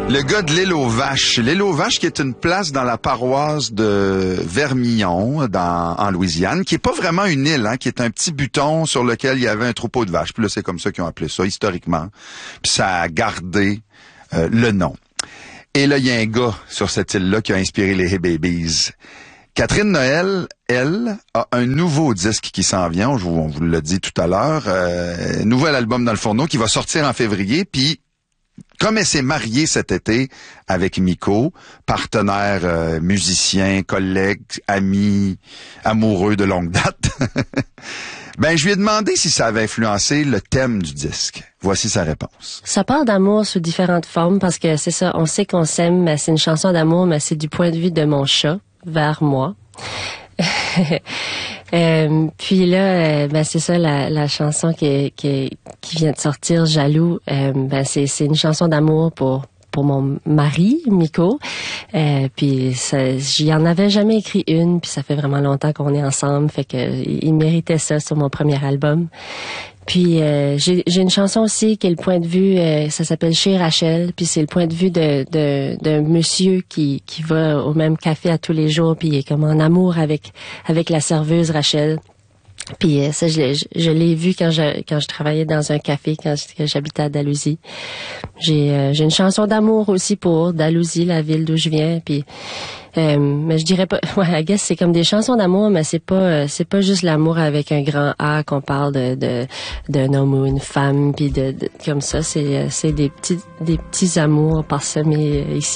Le gars de l'île aux Vaches. L'île aux Vaches qui est une place dans la paroisse de Vermillon, en Louisiane, qui est pas vraiment une île, hein, qui est un petit buton sur lequel il y avait un troupeau de vaches. Puis là, c'est comme ça qu'ils ont appelé ça, historiquement. Puis ça a gardé le nom. Et là, il y a un gars sur cette île-là qui a inspiré les Hey Babies. Catherine Noël, elle, a un nouveau disque qui s'en vient, on vous l'a dit tout à l'heure, nouvel album dans le fourneau qui va sortir en février, puis comme elle s'est mariée cet été avec Miko, partenaire musicien, collègue, ami, amoureux de longue date, ben je lui ai demandé si ça avait influencé le thème du disque. Voici sa réponse. Ça parle d'amour sous différentes formes parce que c'est ça, on sait qu'on s'aime, mais c'est une chanson d'amour, mais c'est du point de vue de mon chat vers moi. Puis là, ben c'est ça la chanson qui vient de sortir, Jaloux. Ben c'est une chanson d'amour pour mon mari, Miko. Puis j'y en avais jamais écrit une, puis ça fait vraiment longtemps qu'on est ensemble, fait que il méritait ça sur mon premier album. Puis j'ai une chanson aussi qui est le point de vue, ça s'appelle Chez Rachel, puis c'est le point de vue d'un monsieur qui va au même café à tous les jours, puis il est comme en amour avec la serveuse Rachel. Puis ça je l'ai vu quand je travaillais dans un café quand j'habitais à Dalhousie. J'ai une chanson d'amour aussi pour Dalhousie, la ville d'où je viens, puis mais je dirais pas, I guess c'est comme des chansons d'amour, mais c'est pas juste l'amour avec un grand A qu'on parle d'un homme ou une femme, puis de comme ça, c'est des petits amours parsemés ici